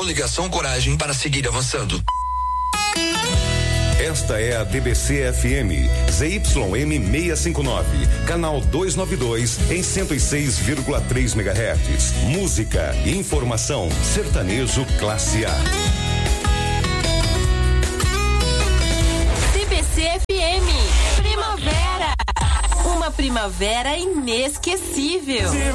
coligação Coragem para seguir avançando. Esta é a DBC FM, ZYM 659, canal 292 em 106,3 MHz. Música, informação, sertanejo classe A. DBC FM, primavera. Uma primavera inesquecível.